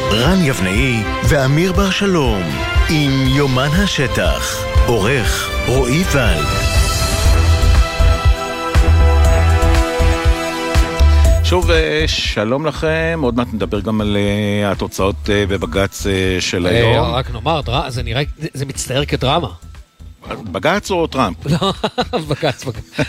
רן יבנאי ואמיר בר שלום עם יומן השטח. עורך רועי ולד. שוב, שלום לכם, עוד מעט נדבר גם על התוצאות בבגץ של היום. רק נאמר, זה מצטער כדרמה. בגץ או טראמפ? לא, בגץ.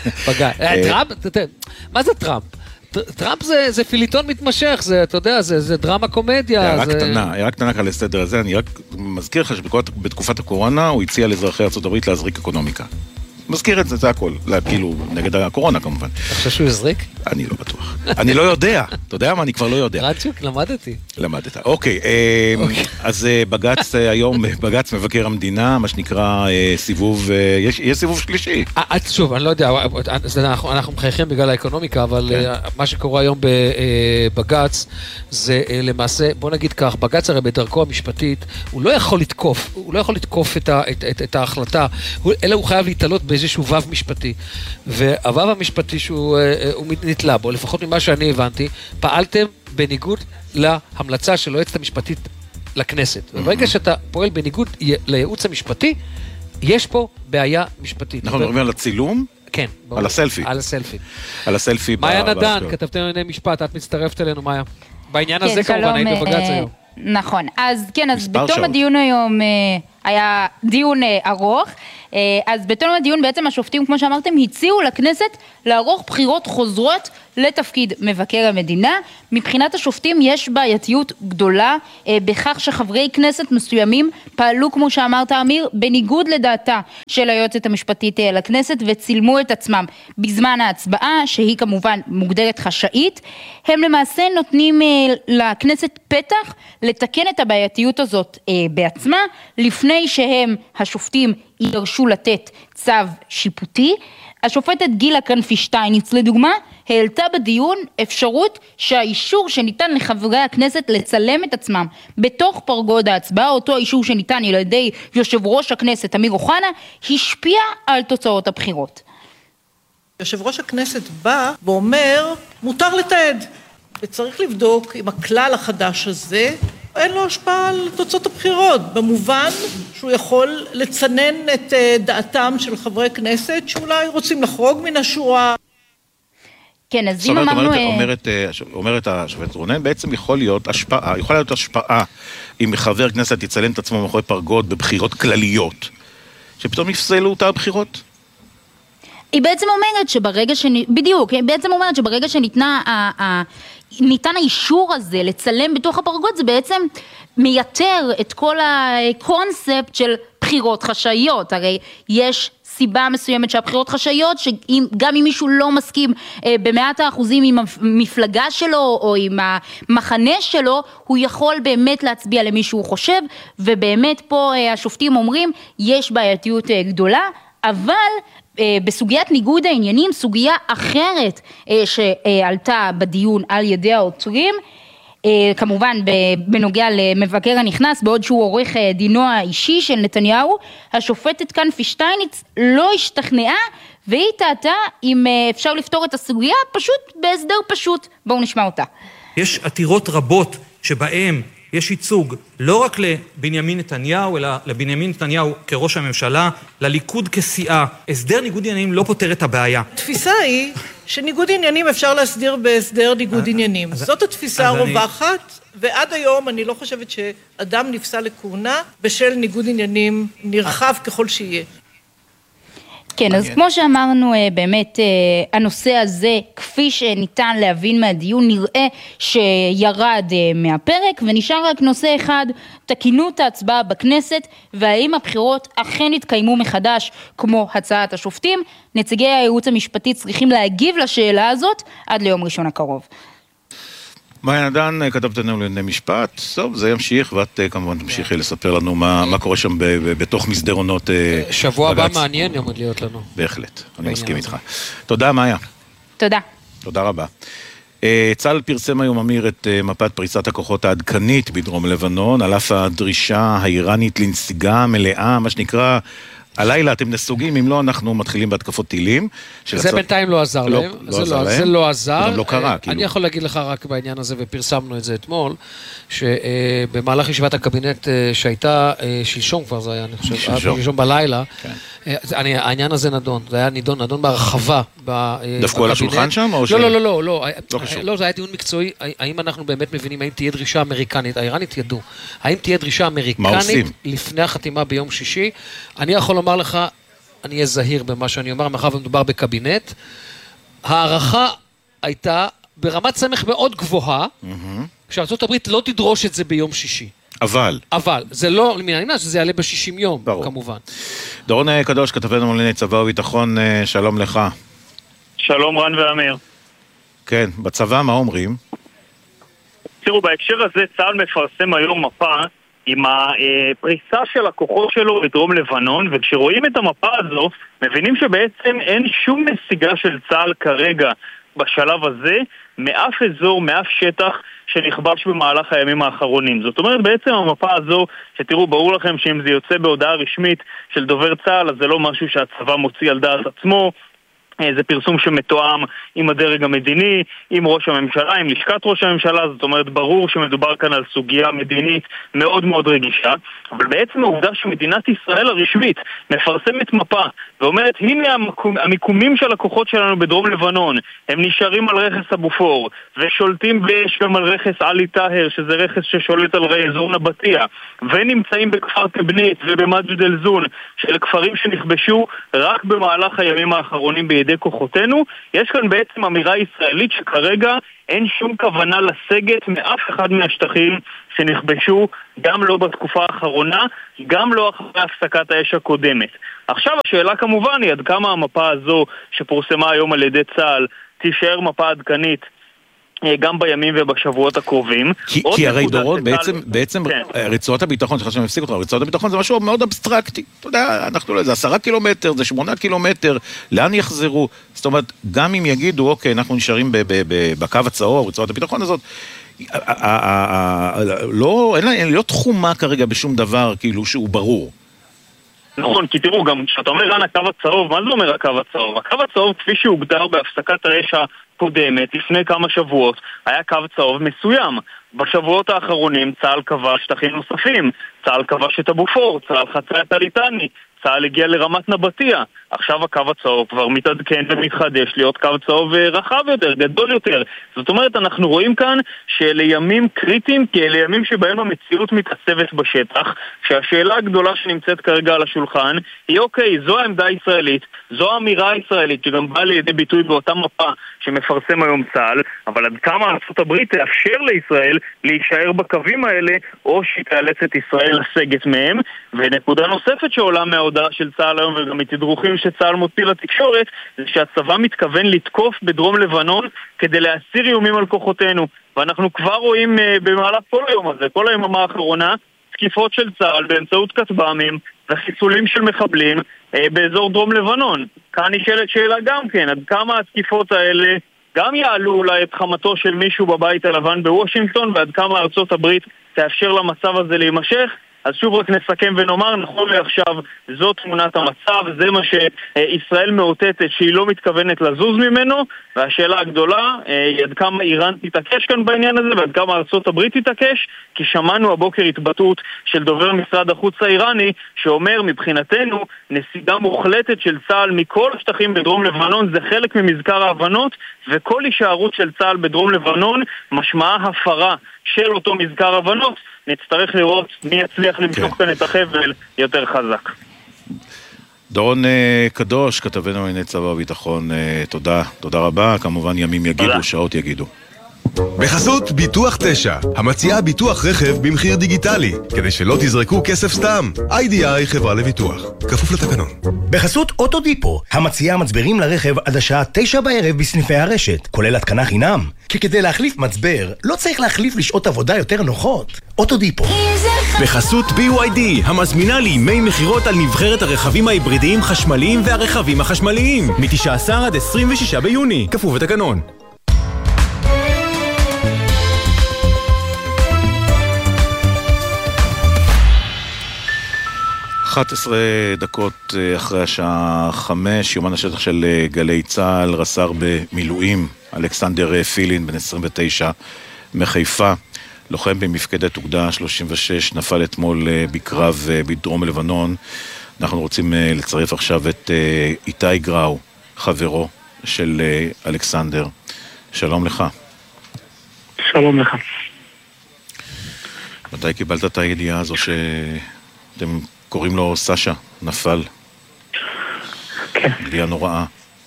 טראמפ, מה זה טראמפ? טראמפ זה פיליטון מתמשך, אתה יודע, זה דרמה קומדיה. הערה קטנה כאן לסדר הזה, אני רק מזכיר לך שבתקופת הקורונה הוא הציע לאזרחי ארצות הברית להזריק אקונומיקה. מזכיר את זה, זה הכל, כאילו נגד הקורונה כמובן. אתה חושב שהוא יזריק? אני לא בטוח. אני לא יודע, אתה יודע מה? אני כבר לא יודע. רצ'וק, למדתי. למדת, אוקיי. אז בגץ היום, בגץ מבקר המדינה, מה שנקרא סיבוב, יש סיבוב שלישי. שוב, אני לא יודע, אנחנו מחייכים בגלל האקונומיקה, אבל מה שקורה היום בבגץ, זה למעשה, בוא נגיד כך, בגץ הרי בדרכו המשפטית, הוא לא יכול לתקוף את ההחלטה, אלא הוא חייב להתעלות באיזשהו וו משפטי, והוו המשפטי שהוא נתלה בו, לפחות ממה שאני הבנתי, פעלתם בניגוד להמלצה של היועצת המשפטית לכנסת. וברגע שאתה פועל בניגוד לייעוץ המשפטי, יש פה בעיה משפטית. אנחנו מדברים על הצילום? כן. על הסלפי. על הסלפי. מאיה נדן, כתבתם ענייני משפט, את מצטרפת אלינו, מאיה. בעניין הזה כמובן, היית בבגץ היום. נכון, אז כן, אז בתום הדיון היום היה דיון ארוך, אז בתום הדיון בעצם השופטים, כמו שאמרתם, הציעו לכנסת לערוך בחירות חוזרות לתפקיד מבקר המדינה. מבחינת השופטים יש בעייתיות גדולה בכך שחברי כנסת מסוימים פעלו, כמו שאמרת אמיר, בניגוד לדעתה של היועצת המשפטית לכנסת, וצילמו את עצמם בזמן ההצבעה, שהיא כמובן מוגדרת חשאית. הם למעשה נותנים לכנסת פתח לתקן את הבעייתיות הזאת בעצמה, לפני שהם, השופטים, ידרשו לתת צו שיפוטי. השופטת גילה כנפי שטייניץ, לדוגמה, העלתה בדיון אפשרות שהאישור שניתן לחברי הכנסת לצלם את עצמם בתוך פרגוד ההצבעה, אותו אישור שניתן על ידי יושב ראש הכנסת אמיר אוחנה, השפיע על תוצאות הבחירות. יושב ראש הכנסת בא ואומר, מותר לתעד, וצריך לבדוק אם הכלל החדש הזה אין לו השפעה על תוצאות הבחירות, במובן שהוא יכול לצנן את דעתם של חברי כנסת שאולי רוצים לחרוג מן השורה. כן, אז אם אמרנו... אומרת השופט רונן, בעצם יכולה להיות השפעה אם חבר כנסת יצלם את עצמו מאחורי פרגוד בבחירות כלליות, שפתאום יפסלו אותה הבחירות? היא בעצם אומרת שברגע בדיוק, היא בעצם אומרת שברגע ניתן האישור הזה לצלם בתוך הפרגוד, זה בעצם מייתר את כל הקונספט של בחירות חשאיות. הרי יש סיבה מסוימת שהבחירות חשאיות, שגם אם מישהו לא מסכים ב100% עם המפלגה שלו או עם המחנה שלו, הוא יכול באמת להצביע למי שהוא חושב, ובאמת פה השופטים אומרים, יש בעייתיות גדולה, אבל בסוגיית ניגוד העניינים, סוגיה אחרת שעלתה בדיון על ידי העותרים, כמובן בנוגע למבקר הנכנס, בעוד שהוא עורך דינו האישי של נתניהו, השופטת כנפי שטייניץ לא השתכנעה, והיא טעתה אם אפשר לפתור את הסוגיה פשוט בהסדר פשוט. בואו נשמע אותה. יש עתירות רבות שבהם יש ייצוג לא רק לבנימין נתניהו, אלא לבנימין נתניהו כראש הממשלה, לליכוד כסיעה. הסדר ניגוד עניינים לא פותר את הבעיה. התפיסה היא שניגוד עניינים אפשר להסדיר בהסדר ניגוד עניינים. זאת התפיסה הרווחת, ועד היום אני לא חושבת שאדם נפסל לכהונה בשל ניגוד עניינים נרחב ככל שיהיה. כן, אז כמו שאמרנו, באמת הנושא הזה, כפי שניתן להבין מהדיון, נראה שירד מהפרק, ונשאר רק נושא אחד, תקינות ההצבעה בכנסת, והאם הבחירות אכן התקיימו מחדש כמו הצעת השופטים. נציגי הייעוץ המשפטי צריכים להגיב לשאלה הזאת עד ליום ראשון הקרוב. מאיה נדן, כתבת לנו לענייני משפט, טוב, זה ימשיך, ואת כמובן תמשיכי לספר לנו מה קורה שם בתוך מסדרונות בגץ. שבוע הבא מעניין יעמוד להיות לנו. בהחלט, אני מסכים איתך. תודה, מאיה. תודה. תודה רבה. צה"ל פרסם היום אמיר את מפת פריסת הכוחות העדכנית בדרום לבנון, על אף הדרישה האיראנית לנסיגה מלאה, מה שנקרא הלילה אתם נסוגים, אם לא אנחנו מתחילים בהתקפות טילים. זה בינתיים לא עזר להם. זה לא עזר. זה גם לא קרה. אני יכול להגיד לך רק בעניין הזה, ופרסמנו את זה אתמול, שבמהלך ישיבת הקבינט שהייתה שלשום כבר זה היה, אני חושב, שלשום בלילה, העניין הזה נדון. זה היה נדון בהרחבה בקבינט. דווקא על השולחן שם? לא, זה היה דיון מקצועי. האם אנחנו באמת מבינים, האם תהיה דרישה אמריקנית, האיראנית ידעו, האם תהיה דרישה אמריקנית לפני החתימה ביום שישי? אני יכול לומר לך, אני אהיה זהיר במה שאני אומר, מאחר ומדובר בקבינט, הערכה הייתה ברמת סמך מאוד גבוהה, שארצות הברית לא תדרוש את זה ביום שישי. אבל, זה לא מן העניין שזה יעלה ב-60 יום, כמובן. דורון קדוש, כתבנו לענייני צבא וביטחון, שלום לך. שלום רן ואמיר. כן, בצבא מה אומרים? תראו, בהקשר הזה צה"ל מפרסם היום מפה עם הפריסה של הכוחות שלו בדרום לבנון, וכשרואים את המפה הזו, מבינים שבעצם אין שום נסיגה של צה"ל כרגע בשלב הזה, מאף אזור, מאף שטח שנכבש במהלך הימים האחרונים. זאת אומרת, בעצם המפה הזו, שתראו, ברור לכם שאם זה יוצא בהודעה רשמית של דובר צה"ל, אז זה לא משהו שהצבא מוציא על דעת עצמו, זה פרסום שמתואם עם הדרג המדיני, עם ראש הממשלה, עם לשכת ראש הממשלה, זאת אומרת ברור שמדובר כאן על סוגיה מדינית מאוד מאוד רגישה, אבל בעצם העובדה שמדינת ישראל הרשמית מפרסמת מפה ואומרת הנה המיקומים של הכוחות שלנו בדרום לבנון, הם נשארים על רכס אבופור ושולטים גם על רכס עלי טהר, שזה רכס ששולט על אזור נבטיה, ונמצאים בכפר תבנית ובמג'ד אל זון, שאלה כפרים שנכבשו רק במהלך הימים האחרונים בידי כוחותינו. יש כאן בעצם אמירה ישראלית שכרגע אין שום כוונה לסגת מאף אחד מהשטחים שנכבשו, גם לא בתקופה האחרונה, גם לא אחרי הפסקת האש הקודמת. עכשיו השאלה כמובן היא עד כמה המפה הזו שפורסמה היום על ידי צה"ל תישאר מפה עדכנית גם בימים ובשבועות הקרובים. כי הרי דורון, בעצם רצועת הביטחון, סליחה שאני מפסיק אותך, רצועת הביטחון זה משהו מאוד אבסטרקטי. אתה יודע, זה 10 קילומטר, זה 8 קילומטר, לאן יחזרו? זאת אומרת, גם אם יגידו, אוקיי, אנחנו נשארים בקו הצהוב, רצועת הביטחון הזאת, אין לא תחומה כרגע בשום דבר, כאילו שהוא ברור. נכון, כי תראו, גם כשאתה אומר רן הקו הצהוב, מה זה אומר הקו הצהוב? הקו הצהוב כפי שהוגדר בהפסקת האש הקודמת, לפני כמה שבועות, היה קו צהוב מסוים. בשבועות האחרונים צה"ל כבש שטחים נוספים, צה"ל כבש את אבופור, צה"ל חצה את הליטני, צה"ל הגיע לרמת נבטיה. עכשיו הקו הצהוב כבר מתעדכן ומתחדש להיות קו צהוב רחב יותר, גדול יותר. זאת אומרת, אנחנו רואים כאן שאלה ימים קריטיים, כי אלה ימים שבהם המציאות מתעצבת בשטח, שהשאלה הגדולה שנמצאת כרגע על השולחן היא אוקיי, זו העמדה הישראלית, זו האמירה הישראלית שגם באה לידי ביטוי באותה מפה שמפרסם היום צה"ל, אבל עד כמה ארצות הברית תאפשר לישראל להישאר בקווים האלה, או שהיא תאלץ את ישראל לסגת מהם. ונקודה נוספת שעולה מההודעה של צה"ל היום וגם מתדרוכים שצה"ל מוציא לתקשורת, זה שהצבא מתכוון לתקוף בדרום לבנון כדי להסיר איומים על כוחותינו, ואנחנו כבר רואים במהלך כל היום הזה, כל היממה האחרונה, תקיפות של צה"ל באמצעות כטב"מים וחיסולים של מחבלים באזור דרום לבנון. כאן נשאלת שאלה גם כן, עד כמה התקיפות האלה גם יעלו אולי את חמתו של מישהו בבית הלבן בוושינגטון, ועד כמה ארצות הברית תאפשר למצב הזה להימשך. אז שוב רק נסכם ונאמר, נכון לעכשיו זו תמונת המצב, זה מה שישראל מאותתת שהיא לא מתכוונת לזוז ממנו, והשאלה הגדולה היא עד כמה איראן תתעקש כאן בעניין הזה ועד כמה ארצות הברית תתעקש, כי שמענו הבוקר התבטאות של דובר משרד החוץ האיראני שאומר מבחינתנו נסיגה מוחלטת של צה"ל מכל השטחים בדרום לבנון זה חלק ממזכר ההבנות, וכל הישארות של צה"ל בדרום לבנון משמעה הפרה של אותו מזכר הבנות. נצטרך לראות מי יצליח למשוך כאן את החבל יותר חזק. דורון קדוש, כתבנו לענייני צבא וביטחון, תודה רבה, כמובן ימים יגידו, שעות יגידו. בחסות ביטוח 9, המציעה ביטוח רכב במחיר דיגיטלי, כדי שלא תזרקו כסף סתם. IDI חברה לביטוח, כפוף לתקנון. בחסות אוטודיפו, המציעה מצברים לרכב עד השעה 9 בערב בסניפי הרשת, כולל התקנה חינם. כי כדי להחליף מצבר, לא צריך להחליף לשעות עבודה יותר נוחות. אוטודיפו. בחסות BYD, המזמינה לימי מחירות על נבחרת הרכבים ההיברידיים חשמליים והרכבים החשמליים, מ-19 עד 26 ביוני, כפוף לתקנון. 11 דקות אחרי השעה 5, יומן השטח של גלי צהל, רס"ר במילואים, אלכסנדר פילין, בן 29, מחיפה, לוחם במפקדת אוגדה 36, נפל אתמול בקרב בדרום לבנון. אנחנו רוצים לצרף עכשיו את איתי גראו, חברו של אלכסנדר. שלום לך. שלום לך. מתי קיבלת את הידיעה הזו שאתם קוראים לו סשה, נפל? כן. ידיעה נוראה.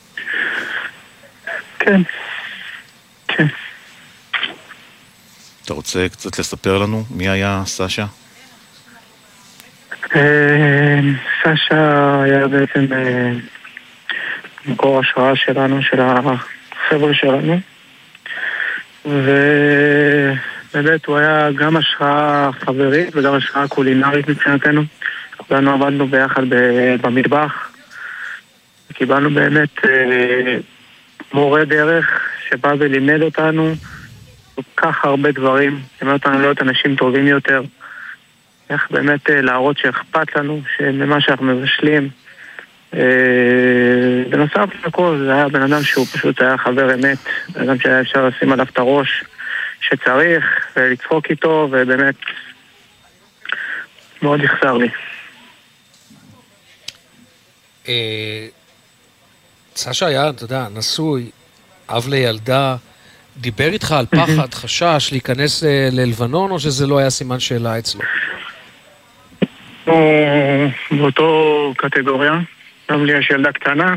כן. כן. אתה רוצה קצת לספר לנו מי היה סשה? סשה היה בעצם מקור השראה שלנו, של החבר'ה שלנו, ובאמת הוא היה גם השראה חברית וגם השראה קולינרית מבחינתנו. כולנו עבדנו ביחד במטבח, וקיבלנו באמת מורה דרך שבא ולימד אותנו כל כך הרבה דברים, לימד אותנו להיות אנשים טובים יותר, איך באמת להראות שאכפת לנו, ממה שאנחנו מבשלים. בנוסף לכל, זה היה בן אדם שהוא פשוט היה חבר אמת, בן אדם שהיה אפשר לשים עליו את הראש שצריך, ולצחוק איתו, ובאמת מאוד יחסר לי. סשה היה, אתה יודע, נשוי, אב לילדה, דיבר איתך על פחד, חשש להיכנס ללבנון, או שזה לא היה סימן שאלה אצלו? באותו קטגוריה, גם לי יש ילדה קטנה,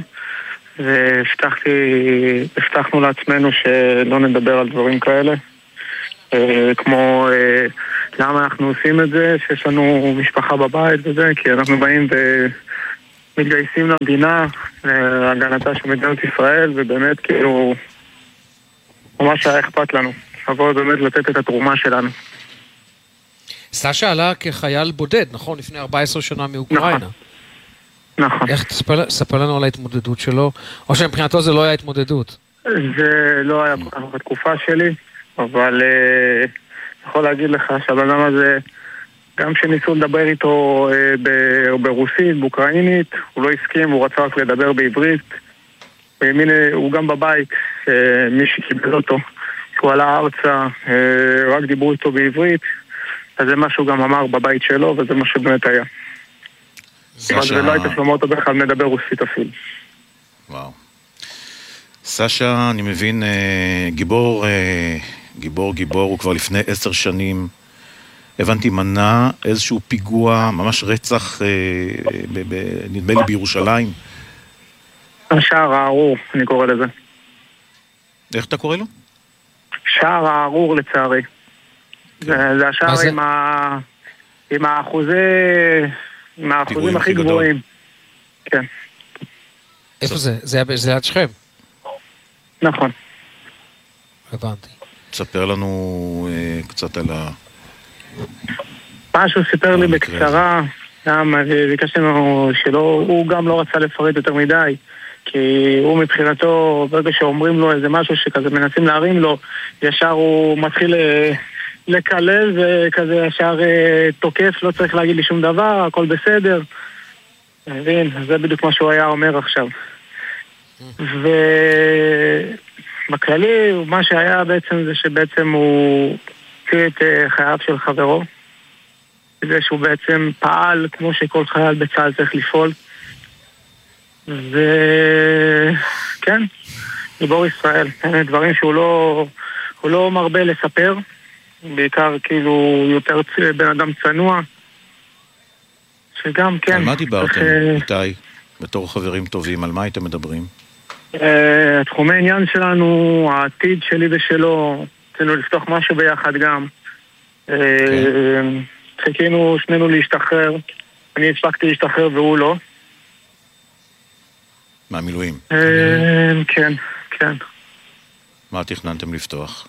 והבטחנו לעצמנו שלא נדבר על דברים כאלה, כמו למה אנחנו עושים את זה, שיש לנו משפחה בבית וזה, כי אנחנו באים ומתגייסים למדינה, להגנתה של מדינת ישראל, ובאמת כאילו ממש היה אכפת לנו, לבוא באמת לתת את התרומה שלנו. סשה עלה כחייל בודד, נכון? לפני 14 שנה מאוקראינה. נכון. איך תספר לנו על ההתמודדות שלו? או שמבחינתו זה לא היה התמודדות? זה לא היה בתקופה שלי, אבל יכול להגיד לך שהבן הזה, גם שניסו לדבר איתו ברוסית, באוקראינית, הוא לא הסכים, הוא רצה רק לדבר בעברית. הוא גם בבית, מי שקיבל אותו, הוא עלה ארצה, רק דיברו איתו בעברית, אז זה מה שהוא גם אמר בבית שלו, וזה מה שבאמת היה. אז לא היית שומע אותו בכלל מדבר רוסית אפילו. וואו. סשה, אני מבין, גיבור, הוא כבר לפני 10 שנים, הבנתי, מנע איזשהו פיגוע, ממש רצח, נדמה לי בירושלים. שער הארור, אני קורא לזה. איך אתה קורא לו? שער הארור לצערי. זה השער עם האחוזים הכי גבוהים. כן. איפה זה? זה ליד שכם? נכון. הבנתי. תספר לנו קצת על מה שהוא סיפר לי בקצרה, גם ביקשתי לנו הוא גם לא רצה לפרט יותר מדי, כי הוא מבחינתו, ברגע שאומרים לו איזה משהו שכזה מנסים להרים לו, ישר הוא מתחיל לקלל וכזה ישר תוקף, לא צריך להגיד לי שום דבר, הכל בסדר. מבין, זה בדיוק מה שהוא היה אומר עכשיו. ובכללי, מה שהיה בעצם זה שבעצם הוא הציל את חייו של חברו, זה שהוא בעצם פעל כמו שכל חייל בצה"ל צריך לפעול. וכן, גיבור ישראל, דברים שהוא לא מרבה לספר, בעיקר כאילו יותר בן אדם צנוע, שגם כן. על מה דיברתם, איתי, בתור חברים טובים, על מה הייתם מדברים? תחומי עניין שלנו, העתיד שלי ושלו, רצינו לפתוח משהו ביחד גם. חיכינו שנינו להשתחרר, אני הפסקתי להשתחרר והוא לא. מהמילואים? כן, כן. מה תכננתם לפתוח?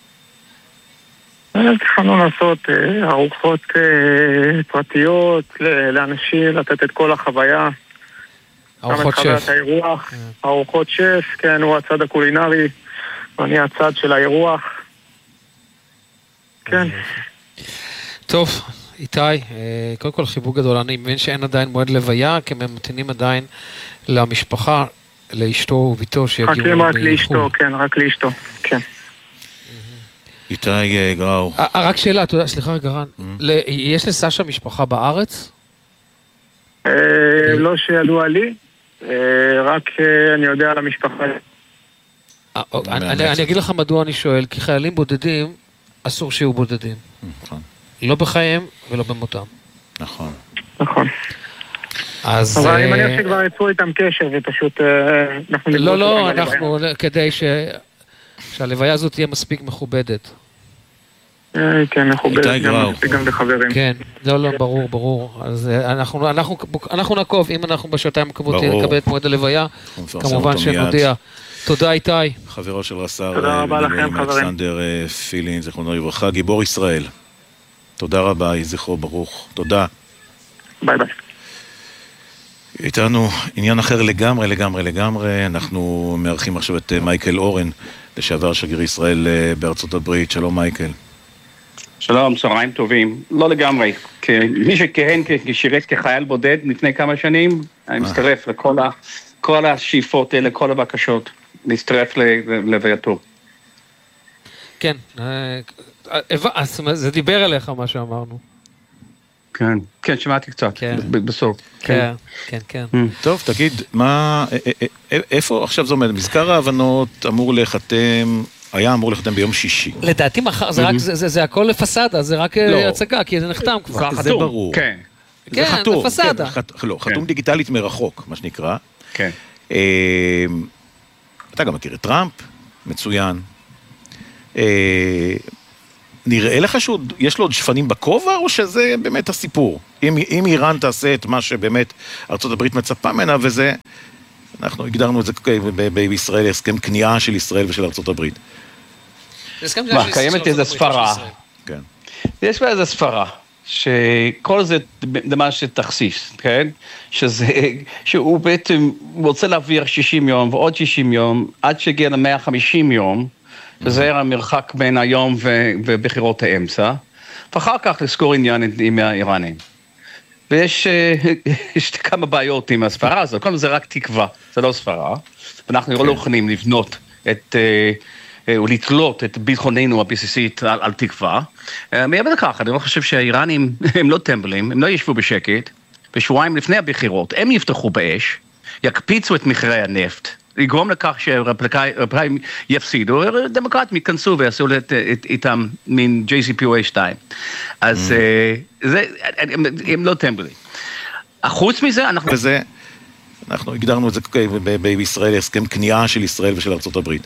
תכננו לעשות ארוחות פרטיות לאנשים, לתת את כל החוויה. ארוחות שף. ארוחות שף, כן, הוא הצד הקולינרי, ואני הצד של האירוח. כן. טוב, איתי, קודם כל חיבוק גדול, אני מבין שאין עדיין מועד לוויה, כי הם ממתינים עדיין למשפחה, לאשתו וביתו שיגיעו. רק לאשתו, כן, רק לאשתו, כן. איתי גראו. רק שאלה, אתה יודע, סליחה רגע רן, יש לסשה משפחה בארץ? לא שידוע לי, רק אני יודע על המשפחה. אני אגיד לך מדוע אני שואל, כי חיילים בודדים, אסור שיהיו בודדים. נכון. לא בחיים ולא במותם. נכון. נכון. אבל אני מניח שכבר יצאו איתם קשר ופשוט לא, אנחנו כדי שהלוויה הזאת תהיה מספיק מכובדת. כן, מכובדת, גם מספיק גם לחברים. כן, לא, ברור. אז אנחנו נעקוב, אם אנחנו בשעתיים הקרובות נקבל את מועד הלוויה, כמובן שנודיע. תודה איתי. חברו של רס"ר תודה רבה לכם, חברים. אלכסנדר פילין, זיכרונו לברכה, גיבור ישראל. תודה רבה, יהי זכרו ברוך. תודה. ביי. איתנו עניין אחר לגמרי. אנחנו מארחים עכשיו את מייקל אורן, לשעבר שגריר ישראל בארצות הברית. שלום מייקל. שלום, צהריים טובים. לא לגמרי. מי שכהן כשירת כחייל בודד לפני כמה שנים, אני מצטרף לכל השאיפות האלה, כל הבקשות, להצטרף לווייתו. כן, זה דיבר אליך מה שאמרנו. כן, שמעתי קצת, בסוף. כן. טוב, תגיד, איפה עכשיו זה עומד? מזכר ההבנות היה אמור לחתם ביום שישי. לדעתי מחר, זה הכל לפסדה, זה רק הצגה, כי זה נחתם כבר. זה ברור. כן, זה פסדה. לא, חתום דיגיטלית מרחוק, מה שנקרא. כן. אתה גם מכיר את טראמפ, מצוין. נראה לך שיש לו עוד שפנים בכובע, או שזה באמת הסיפור? אם איראן תעשה את מה שבאמת ארצות הברית מצפה ממנה, וזה, אנחנו הגדרנו את זה בישראל, הסכם כניעה של ישראל ושל ארצות הברית. קיימת איזו ספרה. כן. יש בה איזו ספרה, שכל זה דמה שתכסיס, כן? שהוא בעצם רוצה להעביר 60 יום ועוד 60 יום, עד שהגיע ל-150 יום, שזה המרחק בין היום ובחירות האמצע, ואחר כך לסגור עניין עם האיראנים. ויש כמה בעיות עם הספרה הזאת, קודם זה רק תקווה, זה לא ספרה, ואנחנו לא יכולים לבנות ולתלות את ביטחוננו הבסיסית על תקווה. מעבר לכך, אני לא חושב שהאיראנים הם לא טמבלים, הם לא ישבו בשקט, ושבועיים לפני הבחירות, הם יפתחו באש, יקפיצו את מחירי הנפט, לגרום לכך שהרפליקאים יפסידו, דמוקרטים ייכנסו ויעשו איתם מין JCPOA 2. אז הם לא טמבלים. חוץ מזה, אנחנו הגדרנו את זה בישראל, הסכם כניעה של ישראל ושל ארצות הברית.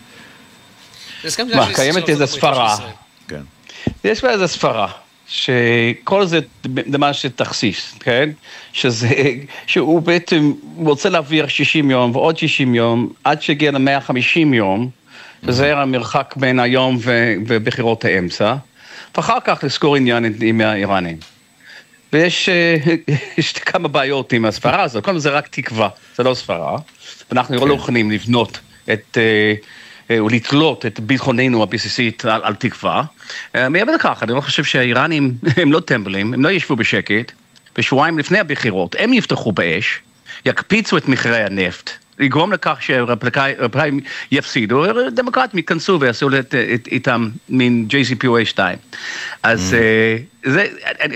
קיימת איזו ספרה. כן. יש בה איזו ספרה. שכל זה דמה שתכסיס, כן? שהוא בעצם רוצה להעביר 60 יום ועוד 60 יום, עד שהגיע ל-150 יום, שזה המרחק בין היום ובחירות האמצע, ואחר כך לסגור עניין עם האיראנים. ויש כמה בעיות עם הספרה הזאת, קודם זה רק תקווה, זה לא ספרה, ואנחנו לא יכולים לבנות ולתלות את ביטחוננו הבסיסית על תקווה. מעבר לכך, אני לא חושב שהאיראנים הם לא טמבלים, הם לא ישבו בשקט, ושבועיים לפני הבחירות, הם יפתחו באש, יקפיצו את מחירי הנפט, לגרום לכך שהרפליקאים יפסידו, דמוקרטים ייכנסו ויעשו איתם מין JCPOA 2. אז